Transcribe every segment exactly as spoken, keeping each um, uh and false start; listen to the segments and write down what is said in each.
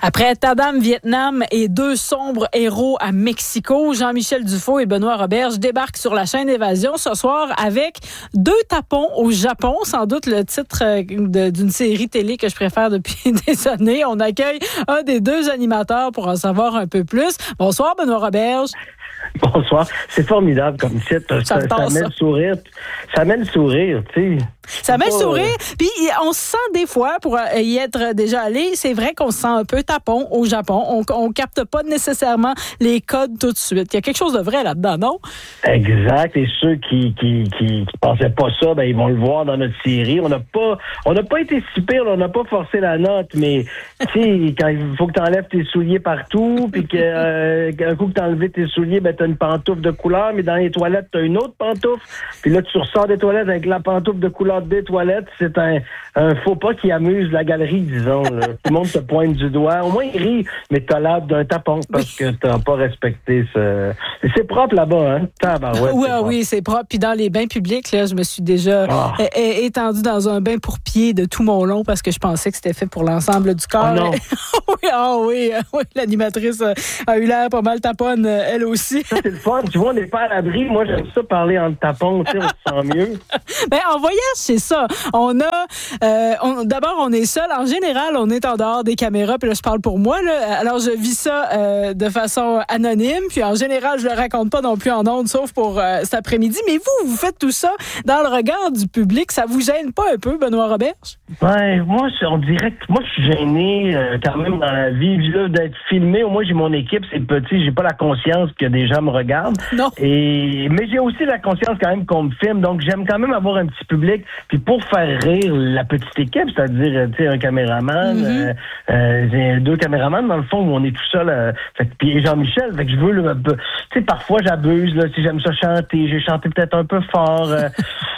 Après Tadam, Vietnam et deux sombres héros à Mexico, Jean-Michel Dufault et Benoît Roberge débarquent sur la chaîne Évasion ce soir avec deux tapons au Japon, sans doute le titre de, d'une série télé que je préfère depuis des années. On accueille un des deux animateurs pour en savoir un peu plus. Bonsoir Benoît Roberge. Bonsoir. C'est formidable comme titre. Ça, ça, ça met le sourire. Ça met le sourire, tu sais. Ça met le sourire. Puis on se sent des fois, pour y être déjà allé, c'est vrai qu'on se sent un peu tapon au Japon. On, on capte pas nécessairement les codes tout de suite. Il y a quelque chose de vrai là-dedans, non? Exact. Et ceux qui qui, qui, qui pensaient pas ça, ben ils vont le voir dans notre série. On n'a pas on n'a pas été si pire, on n'a pas forcé la note, mais tu sais, quand il faut que tu enlèves tes souliers partout, puis que euh, un coup que tu as enlevé tes souliers, ben t'as une pantoufle de couleur, mais dans les toilettes, t'as une autre pantoufle. Puis là, tu ressors des toilettes avec la pantoufle de couleur des toilettes. C'est un, un faux pas qui amuse la galerie, disons. Là. Tout le monde te pointe du doigt. Au moins, il rit, mais t'as l'air d'un tapon parce que t'as pas respecté ce... Et c'est propre là-bas, hein? Tabarouette, oui, c'est oui, c'est propre. Puis dans les bains publics, là, je me suis déjà oh. é- étendue dans un bain pour pieds de tout mon long parce que je pensais que c'était fait pour l'ensemble du corps. Oh non. oui, oh oui, oui, l'animatrice a eu l'air pas mal taponne, elle aussi. Ça, c'est le fun. Tu vois, on n'est pas à l'abri. Moi, j'aime ça parler en tapon, tu sais, on se sent mieux. Ben, en voyage, c'est ça. On a, euh, on, d'abord, on est seul. En général, on est en dehors des caméras. Puis là, je parle pour moi, là. Alors, je vis ça euh, de façon anonyme. Puis en général, je le raconte pas non plus en ondes, sauf pour euh, cet après-midi. Mais vous, vous faites tout ça dans le regard du public. Ça vous gêne pas un peu, Benoît Roberge? Ben, moi, on dirait que moi, je suis gêné euh, quand même dans la vie. Là, d'être filmé, au moins, j'ai mon équipe, c'est petit. J'ai pas la conscience que des gens me regardent. Non. Et, mais j'ai aussi la conscience quand même qu'on me filme. Donc, j'aime quand même avoir un petit public. Puis pour faire rire la petite équipe, c'est-à-dire, tu sais, un caméraman, mm-hmm. euh, euh, deux caméramans, dans le fond, où on est tout seul. Euh, fait que, puis Jean-Michel, fait que je veux, le, tu sais, parfois, j'abuse, là, si j'aime ça chanter, j'ai chanté peut-être un peu fort. Euh,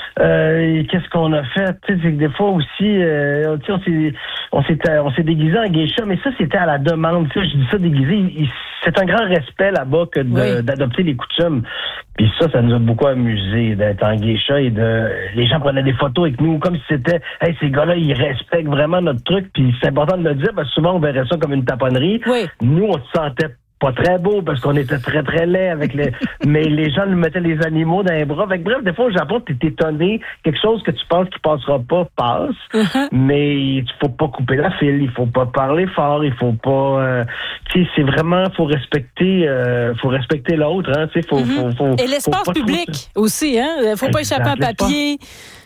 euh, qu'est-ce qu'on a fait? Tu sais, c'est que des fois aussi, euh, tu sais, on s'est, on s'est, on s'est déguisé en geisha, mais ça, c'était à la demande. Tu sais, je dis ça déguisé, il, c'est un grand respect là-bas que de, oui. d'adopter les coutumes. Puis ça, ça nous a beaucoup amusé d'être en geisha et de... Les gens prenaient des photos avec nous comme si c'était... Hey, ces gars-là, ils respectent vraiment notre truc. Puis c'est important de le dire parce que souvent, on verrait ça comme une taponnerie. Oui. Nous, on se sentait pas très beau parce qu'on était très, très laid avec les... Mais les gens nous mettaient les animaux dans les bras. Fait que, bref, des fois, au Japon, t'es étonné. Quelque chose que tu penses qui passera pas, passe. Uh-huh. Mais il faut pas couper la file. Il faut pas parler fort. Il faut pas... Euh, tu sais, c'est vraiment... faut respecter euh, faut respecter l'autre. Hein, tu sais, faut, uh-huh. faut, faut, Et l'espace public trop... aussi, hein? Faut pas échapper à papier.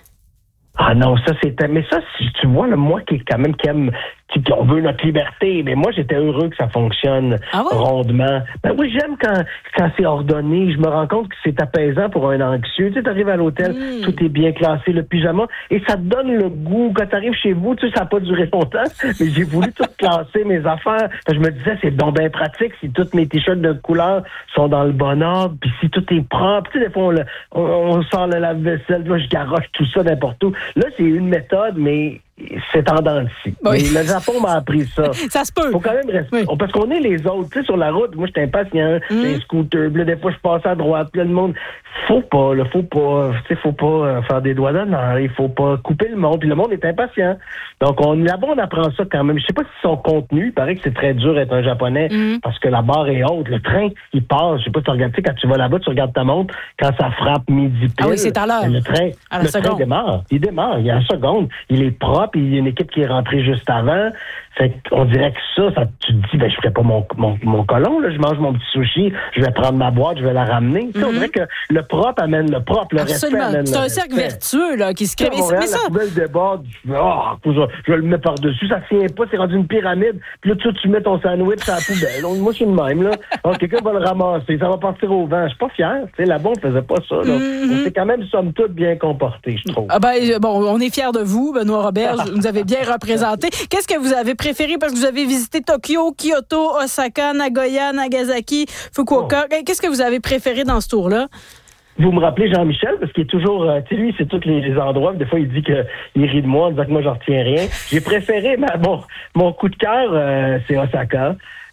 Ah non, ça c'était... Mais ça, tu vois, là, moi qui quand même qui aime... Qui, on veut notre liberté, mais moi j'étais heureux que ça fonctionne ah ouais? rondement. Ben oui, j'aime quand quand c'est ordonné. Je me rends compte que c'est apaisant pour un anxieux. Tu sais, t'arrives à l'hôtel, mm. tout est bien classé, le pyjama, et ça te donne le goût. Quand t'arrives chez vous, tu sais, ça n'a pas duré longtemps, mais j'ai voulu tout classer mes affaires. Je me disais, c'est donc bien pratique si tous mes t-shirts de couleur sont dans le bon ordre, puis si tout est propre. Tu sais, des fois, on, le, on, on sort le lave-vaisselle, là, je garoche tout ça n'importe où. Là, c'est une méthode, mais c'est tendance ici. Oui. Mais le Japon m'a appris ça. Ça se peut. Faut quand même rester. Oui. Parce qu'on est les autres. Tu sais, sur la route, moi, j'étais impatient. Mm. J'ai un scooter. Là, des fois, je passe à droite. Là, le monde. Faut pas, là. Faut pas. Tu sais, faut pas euh, faire des doigts d'honneur. Il faut pas couper le monde. Puis le monde est impatient. Donc, on, là-bas, on apprend ça quand même. Je sais pas si son contenu, il paraît que c'est très dur d'être un Japonais mm. parce que la barre est haute. Le train, il passe. Je sais pas si tu regardes, tu sais, quand tu vas là-bas, tu regardes ta montre. Quand ça frappe midi pile. Ah oui, c'est à l'heure. Le train, à la le train démarre. Il démarre. Il y a une seconde. Il est propre. Il y a une équipe qui est rentrée juste avant. Fait qu'on dirait que ça, ça tu te dis, ben, je ferais pas mon, mon, mon colon, là. Je mange mon petit sushi, je vais prendre ma boîte, je vais la ramener. Mm-hmm. On dirait que le propre amène le propre, le Absolument. respect amène c'est le un cercle respect. vertueux, là, qui se crée. Mais Montréal, ça... la poubelle déborde, je, oh, je, je le mets par-dessus, ça tient pas, c'est rendu une pyramide. Puis là, tu, tu mets ton sandwich à la poubelle. Donc, moi, je suis le même, là. Alors, quelqu'un va le ramasser, ça va partir au vent. Je suis pas fier. Tu sais, là-bas, on faisait pas ça, là. Mm-hmm. On s'est quand même, somme toute, bien comporté, je trouve. Ah ben, bon, on est fiers de vous, Benoît Roberge. Vous nous avez bien représenté. Qu'est-ce que vous avez préféré? Parce que vous avez visité Tokyo, Kyoto, Osaka, Nagoya, Nagasaki, Fukuoka. Oh. Qu'est-ce que vous avez préféré dans ce tour-là? Vous me rappelez Jean-Michel, parce qu'il est toujours... Euh, tu sais, lui, c'est tous les, les endroits. Des fois, il dit qu'il rit de moi en disant que moi, j'en retiens rien. J'ai préféré... Ma, bon, mon coup de cœur, euh, c'est Osaka.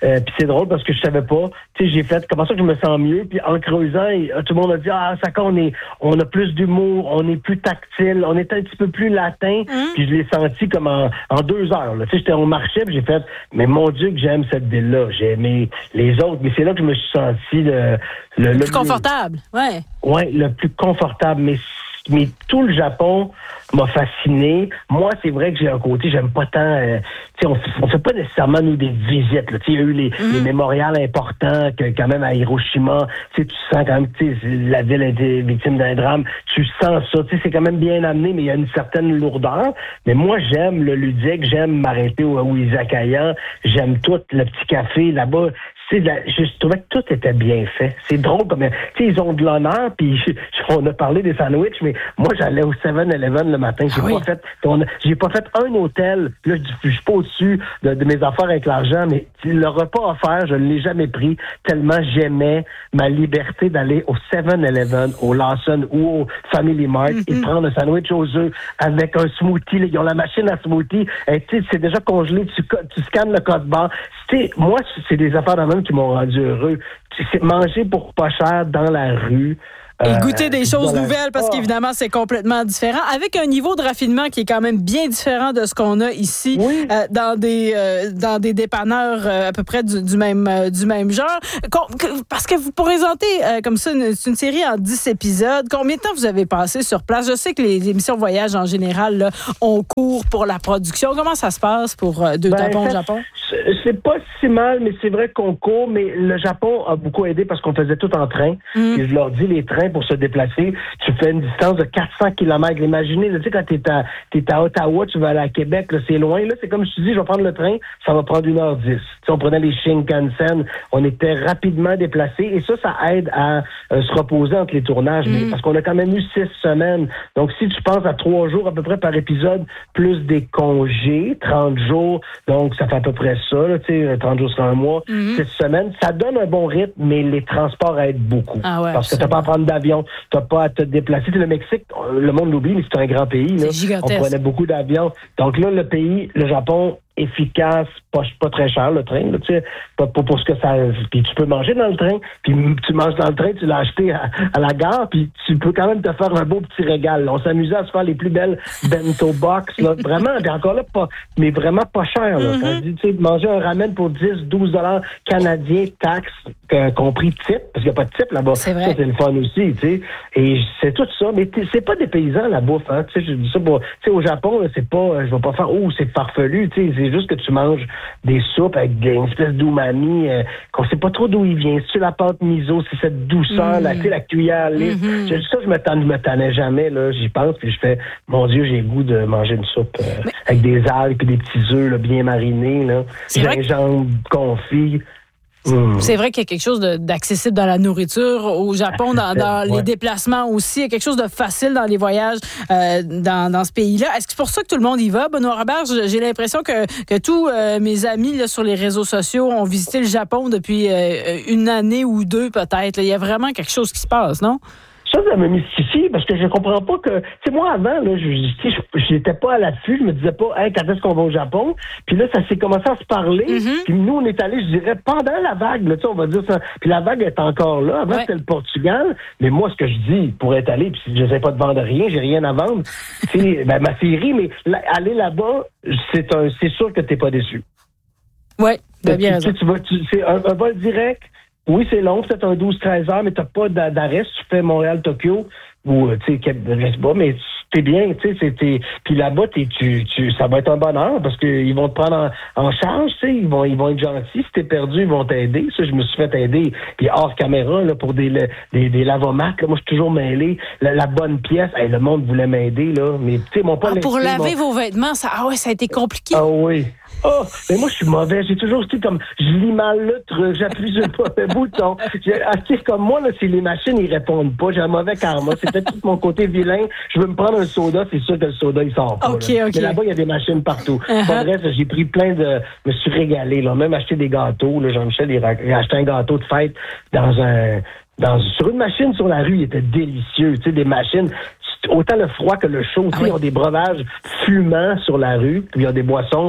Euh, puis c'est drôle parce que je savais pas. Tu sais, j'ai fait comment ça que je me sens mieux. Puis en creusant, et, tout le monde a dit ah ça on est, on a plus d'humour, on est plus tactile, on est un petit peu plus latin. Mm. Puis je l'ai senti comme en, en deux heures. Tu sais, j'étais on marchait, puis j'ai fait mais mon Dieu que j'aime cette ville-là. J'ai aimé les autres, mais c'est là que je me suis senti le le, le, le plus le confortable. Ouais. Ouais, le plus confortable. Mais mais tout le Japon m'a fasciné. Moi, c'est vrai que j'ai un côté, j'aime pas tant... Euh, tu sais, on, on fait pas nécessairement, nous, des visites. Tu sais, il y a eu les, mm-hmm. les mémorials importants, que quand même, à Hiroshima, tu sais, tu sens quand même, tu sais, la ville a été victime d'un drame. Tu sens ça. Tu sais, c'est quand même bien amené, mais il y a une certaine lourdeur. Mais moi, j'aime le ludique, j'aime m'arrêter au, au izakaya, j'aime tout, le petit café là-bas. C'est la, je trouvais que tout était bien fait. C'est drôle comme, tu sais, ils ont de l'honneur, puis on a parlé des sandwichs, mais moi, j'allais au seven eleven le matin. J'ai ah oui. pas fait, on, j'ai pas fait un hôtel. Là, je suis pas au-dessus de, de mes affaires avec l'argent, mais le repas offert, je ne l'ai jamais pris tellement j'aimais ma liberté d'aller au seven eleven, au Lawson ou au Family Mart mm-hmm. et prendre un sandwich aux œufs avec un smoothie. Là, ils ont la machine à smoothie. Et, tu sais, c'est déjà congelé. Tu, tu scannes le code barre. Tu sais, moi, c'est des affaires de même qui m'ont rendu heureux. C'est manger pour pas cher dans la rue. Et goûter des choses euh, nouvelles parce oh. qu'évidemment, c'est complètement différent. Avec un niveau de raffinement qui est quand même bien différent de ce qu'on a ici oui. euh, dans des euh, dans des dépanneurs euh, à peu près du, du même euh, du même genre. Parce que vous présentez euh, comme ça une, une série en dix épisodes. Combien de temps vous avez passé sur place? Je sais que les émissions voyage en général là, ont cours pour la production. Comment ça se passe pour euh, Deux ben, Tapons au Japon? C'est pas si mal, mais c'est vrai qu'on court. Mais le Japon a beaucoup aidé parce qu'on faisait tout en train. Mm. Et je leur dis, les trains pour se déplacer, tu fais une distance de quatre cents kilomètres. Imaginez, tu sais, quand t'es à, t'es à Ottawa, tu vas aller à Québec, là, c'est loin. Là, c'est comme je te dis, je vais prendre le train, ça va prendre une heure dix. Tu sais, on prenait les Shinkansen, on était rapidement déplacés. Et ça, ça aide à euh, se reposer entre les tournages. Mm. Mais, parce qu'on a quand même eu six semaines. Donc, si tu penses à trois jours à peu près par épisode, plus des congés, trente jours, donc ça fait à peu près ça, là, tu sais, trente jours sur un mois, mm-hmm. six semaines, ça donne un bon rythme, mais les transports aident beaucoup. Ah ouais, parce que t'as pas à prendre d'avion, t'as pas à te déplacer. Le Mexique, le monde l'oublie, mais c'est un grand pays. Là. C'est gigantesque. On prenait beaucoup d'avions. Donc là, le pays, le Japon, efficace, pas, pas très cher le train, là, tu sais, pour, pour, pour ce que ça... Puis tu peux manger dans le train, puis tu manges dans le train, tu l'as acheté à, à la gare, puis tu peux quand même te faire un beau petit régal. Là. On s'amusait à se faire les plus belles bento box, là, vraiment, puis encore là, pas, mais vraiment pas cher. Là. Mm-hmm. Quand je dis, tu sais, manger un ramen pour dix, douze dollars canadiens, taxes, euh, compris type, parce qu'il n'y a pas de type là-bas. C'est vrai. Ça, c'est le fun aussi, tu sais. Et c'est tout ça, mais c'est pas des paysans, la bouffe, hein. Tu sais, je dis ça pour... Tu sais, au Japon, là, c'est pas... Je vais pas faire, oh, c'est farfelu, tu sais, c'est juste que tu manges des soupes avec une espèce d'umami euh, qu'on sait pas trop d'où il vient. C'est la pâte miso, c'est cette douceur, mmh. la, tu sais, la cuillère lisse. Mmh. Je dis ça, je me tanne, je me tannais jamais, là. J'y pense, puis je fais, mon Dieu, j'ai le goût de manger une soupe euh, Mais... avec des algues puis des petits œufs là, bien marinés, là. Gingembre confit. Mmh. C'est vrai qu'il y a quelque chose de, d'accessible dans la nourriture au Japon, dans, dans ouais. les déplacements aussi. Il y a quelque chose de facile dans les voyages euh, dans, dans ce pays-là. Est-ce que c'est pour ça que tout le monde y va, Benoît Robert? J'ai l'impression que, que tous euh, mes amis là, sur les réseaux sociaux ont visité le Japon depuis euh, une année ou deux peut-être. Il y a vraiment quelque chose qui se passe, non? Ça, ça me mystifie parce que je comprends pas que... Tu sais, moi, avant, là, je j'étais pas à l'affût, je me disais pas, hey, quand est-ce qu'on va au Japon? Puis là, ça s'est commencé à se parler. Mm-hmm. Puis nous, on est allés, je dirais, pendant la vague, là, tu sais, on va dire ça. Puis la vague est encore là. Avant, ouais. c'était le Portugal. Mais moi, ce que je dis, pour être allé, puis je sais pas de vendre rien, j'ai rien à vendre, c'est ben, ma série, mais là, aller là-bas, c'est un, c'est sûr que t'es pas déçu. Oui, t'as bien tu, raison. Tu vas, tu, c'est un, un vol direct. Oui, c'est long, c'est un douze treize heures, mais t'as pas d'arrêt. Si tu fais Montréal-Tokyo, ou, tu sais, reste pas, mais t'es bien, tu sais, c'est, puis là-bas, t'es, tu, tu, ça va être un bonheur, parce qu'ils vont te prendre en, en charge, tu sais, ils vont, ils vont être gentils. Si t'es perdu, ils vont t'aider. Ça, je me suis fait aider. Puis hors caméra, là, pour des, des, des lavomacs, là, moi, je suis toujours mêlé. La, la bonne pièce, hey, le monde voulait m'aider, là, mais, tu sais, mon pas ah, pour laver mon... vos vêtements, ça, ah ouais, ça a été compliqué. Ah oui. Oh, mais moi, je suis mauvais. J'ai toujours été comme, je lis mal le truc, j'appuie sur le bouton. J'ai, comme moi, là, si les machines, ils répondent pas, j'ai un mauvais karma. C'est peut-être tout mon côté vilain. Je veux me prendre un soda, c'est sûr que le soda, il sort pas. Okay, là. Okay. Mais là-bas, il y a des machines partout. Uh-huh. En vrai, j'ai pris plein de, je me suis régalé, là. Même acheté des gâteaux, là. Jean-Michel, il a acheté un gâteau de fête dans un, dans, sur une machine sur la rue, il était délicieux. Tu sais, des machines, autant le froid que le chaud. Ah oui. Ils ont des breuvages fumants sur la rue, puis il y a des boissons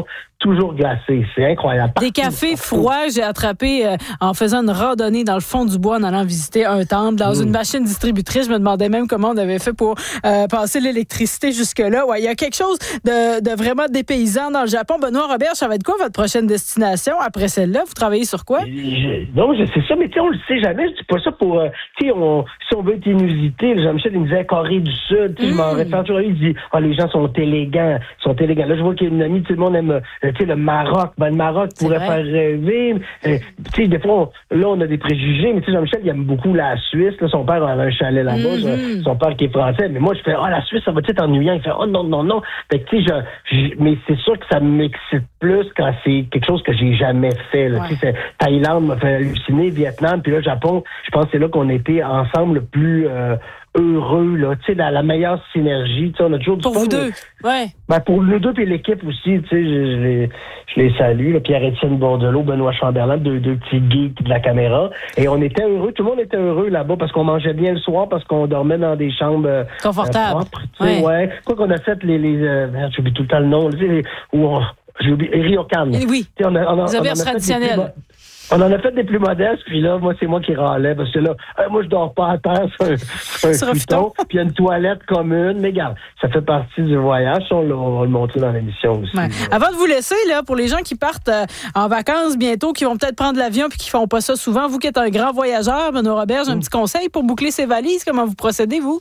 toujours glacé. C'est incroyable. Des cafés froids, j'ai attrapé euh, en faisant une randonnée dans le fond du bois en allant visiter un temple dans mmh. une machine distributrice. Je me demandais même comment on avait fait pour euh, passer l'électricité jusque-là. Ouais, il y a quelque chose de, de vraiment dépaysant dans le Japon. Benoît Roberge, ça va être quoi votre prochaine destination après celle-là? Vous travaillez sur quoi? Je, non, je sais ça, mais tu sais, on le sait jamais. Je dis pas ça pour... Euh, tu sais, si on veut être inusité, Jean-Michel, il me disait Corée du Sud. Tu sais, mmh. je m'en réfère toujours. Il dit, oh, les gens sont élégants. sont élégants. Là, je vois qu'il y a une amie, tout le monde aime, euh, tu sais, le Maroc. Ben, le Maroc C'est pourrait vrai. faire rêver. Euh, tu sais, des fois, on, là, on a des préjugés, mais tu sais, Jean-Michel, il aime beaucoup la Suisse. Là, son père a un chalet là-bas. Mm-hmm. Son père qui est français. Mais moi, je fais, oh, la Suisse, ça va être ennuyant. Il fait, oh, non, non, non. Fait que, tu sais, je, je, mais c'est sûr que ça m'excite plus quand c'est quelque chose que j'ai jamais fait. Là. Ouais. Tu sais, Thaïlande m'a fait halluciner, Vietnam, puis là, Japon, je pense que c'est là qu'on était ensemble le plus euh, heureux, là, tu sais, dans la meilleure synergie. Tu sais, on a toujours du Pour fun, vous deux, mais, ouais. Ben, pour nous deux, puis l'équipe aussi, tu sais, je, je, les, je les salue, là, Pierre-Étienne Bordelot, Benoît Chamberlain, deux, deux petits geeks de la caméra. Et on était heureux, tout le monde était heureux là-bas parce qu'on mangeait bien le soir, parce qu'on dormait dans des chambres euh, Confortables. propres. Tu sais, Ouais. ouais. Quoi qu'on a fait les... les euh, merde, j'oublie tout le temps le nom, tu sais, les, où on, j'ai oublié, Ryokan. Oui, tu sais, on a, on a, les auberges on en a fait des traditionnelles. plus- On en a fait des plus modestes, puis là, moi, c'est moi qui râlais, parce que là, euh, moi, je dors pas à terre sur un, sur un Sur un futon, puis il y a une toilette commune. Mais regarde, ça fait partie du voyage, ça, on, l'a- on va le montrer dans l'émission aussi. Ouais. Avant de vous laisser, là, pour les gens qui partent euh, en vacances bientôt, qui vont peut-être prendre l'avion puis qui font pas ça souvent, vous qui êtes un grand voyageur, Benoît Roberge, un Mm. petit conseil pour boucler ses valises, comment vous procédez, vous?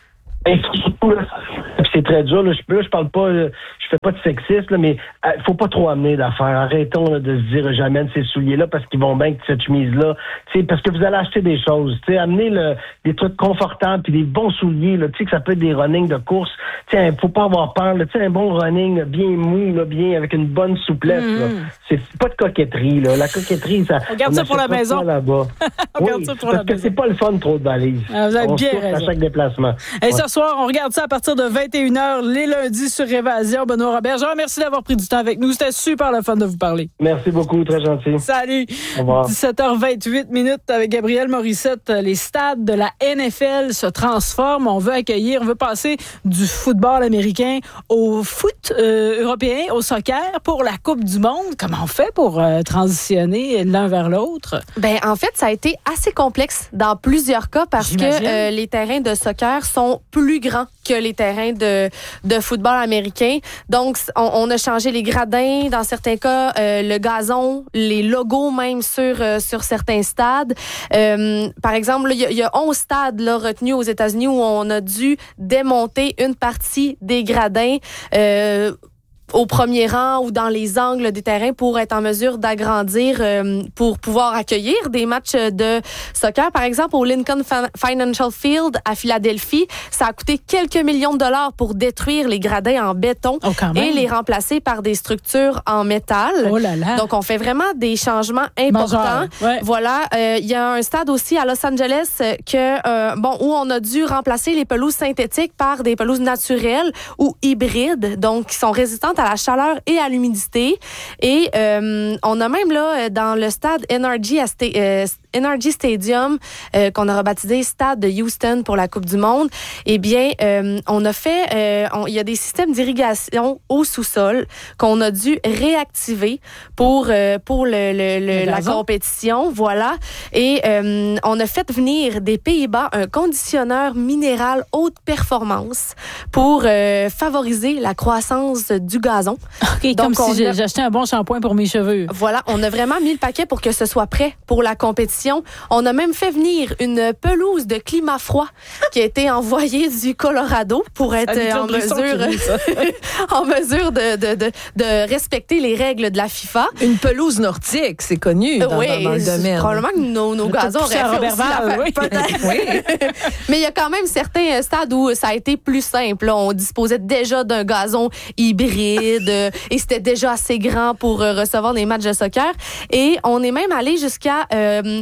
Et surtout, là, puis c'est très dur, là, je, là, je parle pas, euh, je fais pas de sexisme, là, mais euh, faut pas trop amener d'affaires. Arrêtons là, de se dire, j'amène ces souliers-là parce qu'ils vont bien avec cette chemise-là. Tu sais, parce que vous allez acheter des choses. Tu sais, amenez le, des trucs confortables puis des bons souliers, là, tu sais, que ça peut être des running de course. Tu sais, faut pas avoir peur, là, tu sais, un bon running là, bien mou, là, bien, avec une bonne souplesse, Mm-hmm. là. C'est pas de coquetterie, là. La coquetterie, ça. On garde ça pour la achète pas maison. ça là-bas. On Oui, garde ça pour parce la que maison. c'est pas le fun trop de valises. Ah, vous avez On bien souffre à raison. chaque déplacement. Et Ouais. ce soir, on regarde ça à partir de vingt et une heures, les lundis sur Évasion. Benoît Roberge, merci d'avoir pris du temps avec nous. C'était super le fun de vous parler. Merci beaucoup, très gentil. Salut! Au revoir. dix-sept heures vingt-huit minutes avec Gabriel Morissette. Les stades de la N F L se transforment. On veut accueillir, on veut passer du football américain au foot euh, européen, au soccer pour la Coupe du Monde. Comment on fait pour euh, transitionner l'un vers l'autre? Ben en fait, ça a été assez complexe dans plusieurs cas parce J'imagine. que euh, les terrains de soccer sont plus grands que les terrains de, de football américain. Donc, on, on a changé les gradins, dans certains cas, euh, le gazon, les logos même sur, euh, sur certains stades. Euh, par exemple, il y, a- il y a onze stades là, retenus aux États-Unis où on a dû démonter une partie des gradins euh, au premier rang ou dans les angles des terrains pour être en mesure d'agrandir, euh, pour pouvoir accueillir des matchs de soccer. Par exemple, au Lincoln Fin- Financial Field à Philadelphie, ça a coûté quelques millions de dollars pour détruire les gradins en béton Oh, quand même. et les remplacer par des structures en métal. Oh là là! Donc, on fait vraiment des changements importants. Majeur, ouais. Voilà, euh, il y a un stade aussi à Los Angeles euh, que euh, bon où on a dû remplacer les pelouses synthétiques par des pelouses naturelles ou hybrides, donc qui sont résistantes à la chaleur et à l'humidité. Et euh, on a même là dans le stade N R G, à Sta- euh, N R G Stadium euh, qu'on a rebaptisé Stade de Houston pour la Coupe du Monde. Eh bien, euh, on a fait, euh, on- il y a des systèmes d'irrigation au sous-sol qu'on a dû réactiver pour euh, pour le, le, le- Le la gazon. compétition, voilà. Et euh, on a fait venir des Pays-Bas un conditionneur minéral haute performance pour euh, favoriser la croissance du gazon. OK, Donc, comme on si a- j'achetais un bon shampoing pour mes cheveux. Voilà, on a vraiment mis le paquet pour que ce soit prêt pour la compétition. On a même fait venir une pelouse de climat froid qui a été envoyée du Colorado pour être Avec en Claude Brisson qui mesure, dit ça. en mesure de, de, de, de respecter les règles de la FIFA. Une pelouse nordique, c'est connu dans, oui, dans, dans le c'est domaine. Probablement que nos, nos gazons poussé auraient à fait Robert aussi Val, l'affaire, oui. peut-être. Oui. Mais il y a quand même certains stades où ça a été plus simple. là. On disposait déjà d'un gazon hybride euh, et c'était déjà assez grand pour euh, recevoir des matchs de soccer. Et on est même allé jusqu'à euh,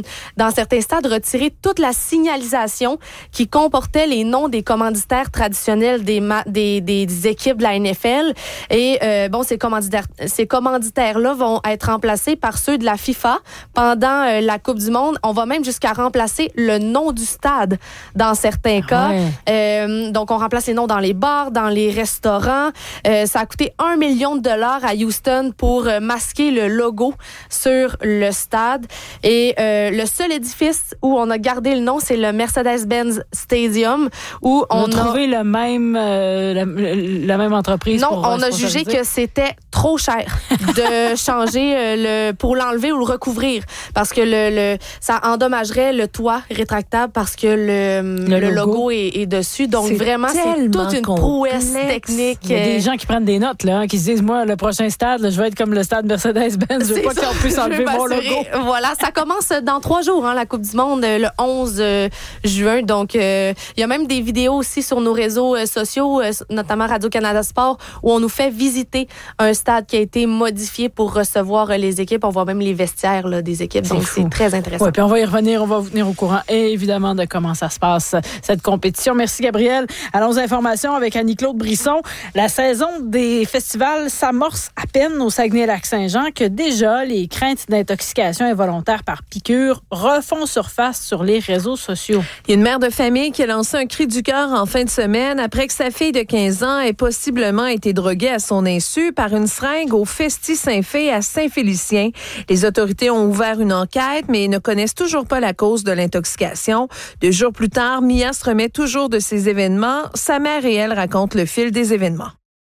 dans certains stades, retiré toute la signalisation qui comportait les noms des commanditaires traditionnels des, ma- des, des, des équipes de la N F L. Et euh, bon, ces commanditaires, ces commanditaires-là vont être remplacés par ceux de la FIFA pendant euh, la Coupe du Monde. On va même jusqu'à remplacer le nom du stade dans certains cas. Ouais. Euh, donc, on remplace les noms dans les bars, dans les restaurants. Euh, ça a coûté un million de dollars à Houston pour euh, masquer le logo sur le stade. Et euh, le seul édifice où on a gardé le nom, c'est le Mercedes-Benz Stadium, où on, on a trouvé le même, euh, la, la même entreprise. Non, pour, on a jugé que c'était trop cher de changer euh, le pour l'enlever ou le recouvrir parce que le, le ça endommagerait le toit rétractable parce que le, le, le logo, logo est, est dessus. Donc c'est vraiment, c'est toute une prouesse technique. Il y a des gens qui prennent des notes là, hein, qui se disent moi le prochain stade, là, je vais être comme le stade Mercedes-Benz, je veux pas qu'on puisse enlever mon logo. Voilà, ça commence dans trois jours, hein, la Coupe du Monde, le onze juin. Donc, euh, il y a même des vidéos aussi sur nos réseaux euh, sociaux, euh, notamment Radio-Canada Sport, où on nous fait visiter un stade qui a été modifié pour recevoir euh, les équipes. On voit même les vestiaires là, des équipes. C'est donc, fou. C'est très intéressant. Oui, puis on va y revenir, on va vous tenir au courant, et évidemment, de comment ça se passe, cette compétition. Merci, Gabrielle. Allons aux informations avec Annie-Claude Brisson. La saison des festivals s'amorce à peine au Saguenay-Lac-Saint-Jean que déjà les craintes d'intoxication involontaire par piqûre refont surface sur les réseaux sociaux. Il y a une mère de famille qui a lancé un cri du cœur en fin de semaine après que sa fille de quinze ans ait possiblement été droguée à son insu par une seringue au Festi Saint-Fé à Saint-Félicien. Les autorités ont ouvert une enquête, mais ne connaissent toujours pas la cause de l'intoxication. Deux jours plus tard, Mia se remet toujours de ces événements. Sa mère et elle racontent le fil des événements.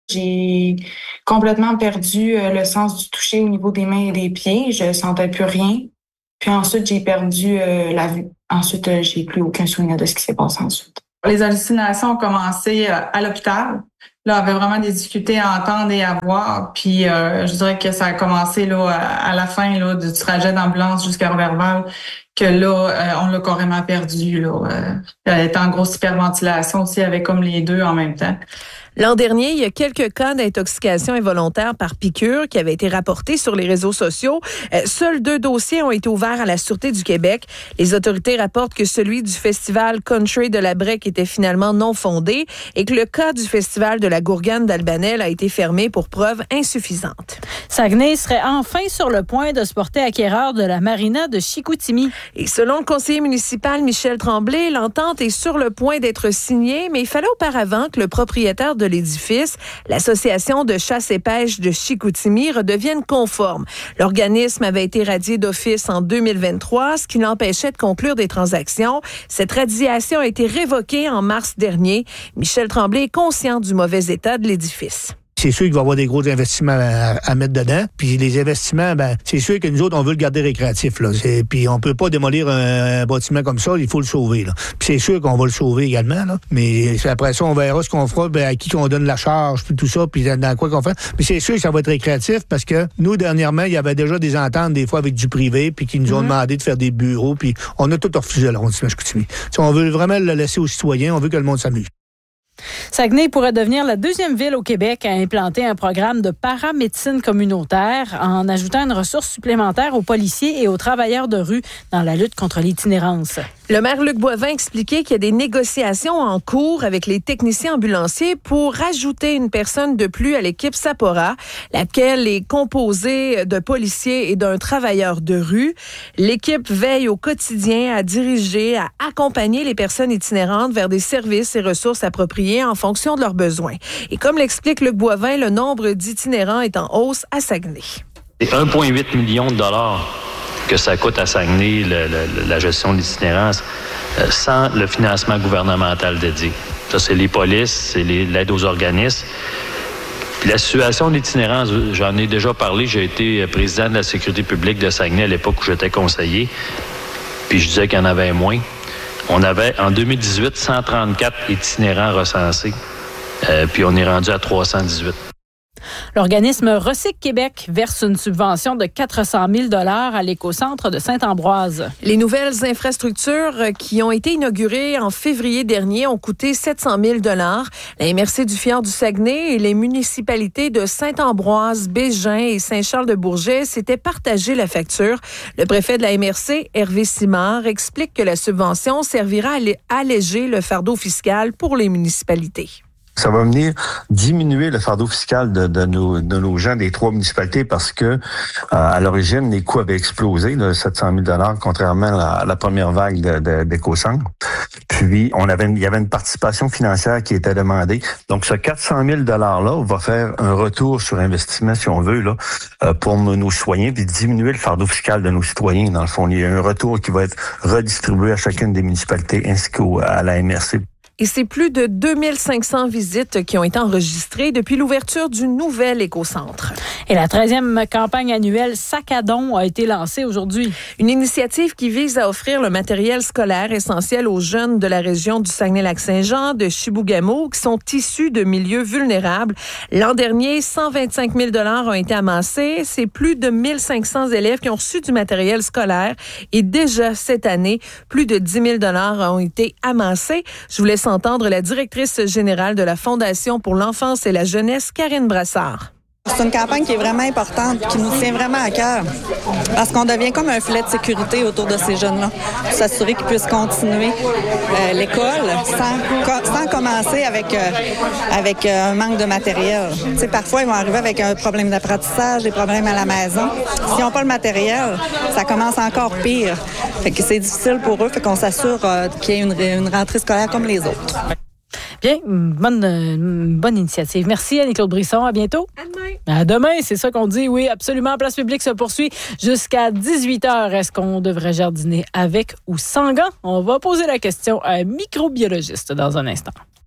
J'ai complètement perdu le sens du toucher au niveau des mains et des pieds. Je sentais plus rien. Puis ensuite, j'ai perdu euh, la vue. Ensuite, euh, j'ai plus aucun souvenir de ce qui s'est passé ensuite. Les hallucinations ont commencé euh, à l'hôpital. Là, on avait vraiment des difficultés à entendre et à voir. Puis, euh, je dirais que ça a commencé là à la fin là du trajet d'ambulance jusqu'à Roberval, que là, euh, on l'a carrément perdu. Là, euh, elle était en grosse hyperventilation aussi, avec comme les deux en même temps. L'an dernier, il y a quelques cas d'intoxication involontaire par piqûre qui avaient été rapportés sur les réseaux sociaux. Euh, seuls deux dossiers ont été ouverts à la Sûreté du Québec. Les autorités rapportent que celui du festival Country de la Brec était finalement non fondé et que le cas du festival de la Gourgane d'Albanel a été fermé pour preuve insuffisante. Saguenay serait enfin sur le point de se porter acquéreur de la marina de Chicoutimi. Et selon le conseiller municipal Michel Tremblay, l'entente est sur le point d'être signée, mais il fallait auparavant que le propriétaire de l'édifice, l'Association de chasse et pêche de Chicoutimi, redevienne conforme. L'organisme avait été radié d'office en deux mille vingt-trois, ce qui l'empêchait de conclure des transactions. Cette radiation a été révoquée en mars dernier. Michel Tremblay est conscient du mauvais état de l'édifice. C'est sûr qu'il va y avoir des gros investissements à, à mettre dedans. Puis les investissements, ben, c'est sûr que nous autres, on veut le garder récréatif. Là. C'est, puis on peut pas démolir un, un bâtiment comme ça, il faut le sauver. Là. Puis c'est sûr qu'on va le sauver également. Là. Mais après ça, on verra ce qu'on fera, ben, à qui qu'on donne la charge, puis tout ça, puis dans, dans quoi qu'on fait. Mais c'est sûr que ça va être récréatif parce que nous, dernièrement, il y avait déjà des ententes des fois avec du privé, puis qui nous ont mmh. demandé de faire des bureaux, puis on a tout refusé à l'arrondissement Chicoutimi. On veut vraiment le laisser aux citoyens, on veut que le monde s'amuse. Saguenay pourrait devenir la deuxième ville au Québec à implanter un programme de paramédecine communautaire en ajoutant une ressource supplémentaire aux policiers et aux travailleurs de rue dans la lutte contre l'itinérance. Le maire Luc Boivin expliquait qu'il y a des négociations en cours avec les techniciens ambulanciers pour ajouter une personne de plus à l'équipe Sapora, laquelle est composée de policiers et d'un travailleur de rue. L'équipe veille au quotidien à diriger, à accompagner les personnes itinérantes vers des services et ressources appropriées en fonction de leurs besoins. Et comme l'explique Luc Boivin, le nombre d'itinérants est en hausse à Saguenay. C'est un virgule huit million de dollars que ça coûte à Saguenay, le, le, la gestion de l'itinérance, euh, sans le financement gouvernemental dédié. Ça, c'est les polices, c'est les, l'aide aux organismes. Puis la situation de l'itinérance, j'en ai déjà parlé. J'ai été président de la sécurité publique de Saguenay à l'époque où j'étais conseiller. Puis je disais qu'il y en avait moins. On avait, en deux mille dix-huit, cent trente-quatre itinérants recensés. Euh, puis on est rendu à trois cent dix-huit. L'organisme Recyc Québec verse une subvention de quatre cent mille dollars à l'écocentre de Saint-Ambroise. Les nouvelles infrastructures qui ont été inaugurées en février dernier ont coûté sept cent mille dollars. La M R C du Fjord du Saguenay et les municipalités de Saint-Ambroise, Bégin et Saint-Charles-de-Bourget s'étaient partagé la facture. Le préfet de la M R C, Hervé Simard, explique que la subvention servira à alléger le fardeau fiscal pour les municipalités. Ça va venir diminuer le fardeau fiscal de, de, nos, de nos gens des trois municipalités parce que euh, à l'origine, les coûts avaient explosé de sept cent mille dollars contrairement à la, à la première vague de, de, d'Écocentre. Puis, on avait, il y avait une participation financière qui était demandée. Donc, ce quatre cent mille dollars-là va faire un retour sur investissement, si on veut, là, euh, pour nos, nos citoyens, puis diminuer le fardeau fiscal de nos citoyens. Dans le fond, il y a un retour qui va être redistribué à chacune des municipalités ainsi qu'à la M R C. Et c'est plus de deux mille cinq cents visites qui ont été enregistrées depuis l'ouverture du nouvel écocentre. Et la treizième campagne annuelle Sac à don a été lancée aujourd'hui. Une initiative qui vise à offrir le matériel scolaire essentiel aux jeunes de la région du Saguenay-Lac-Saint-Jean, de Chibougamau, qui sont issus de milieux vulnérables. L'an dernier, cent vingt-cinq mille dollars ont été amassés. C'est plus de mille cinq cents élèves qui ont reçu du matériel scolaire. Et déjà cette année, plus de dix mille dollars ont été amassés. Je vous laisse entendre la directrice générale de la Fondation pour l'enfance et la jeunesse, Karine Brassard. C'est une campagne qui est vraiment importante, qui nous tient vraiment à cœur, parce qu'on devient comme un filet de sécurité autour de ces jeunes-là, pour s'assurer qu'ils puissent continuer euh, l'école sans, sans commencer avec, euh, avec euh, un manque de matériel. Tu sais, parfois, ils vont arriver avec un problème d'apprentissage, des problèmes à la maison. S'ils n'ont pas le matériel, ça commence encore pire. Fait que c'est difficile pour eux, fait qu'on s'assure euh, qu'il y ait une, une rentrée scolaire comme les autres. Bien, bonne, une bonne initiative. Merci Annie-Claude Brisson. À bientôt. À demain. À demain, c'est ça qu'on dit. Oui, absolument. Place publique se poursuit jusqu'à dix-huit heures. Est-ce qu'on devrait jardiner avec ou sans gants? On va poser la question à un microbiologiste dans un instant.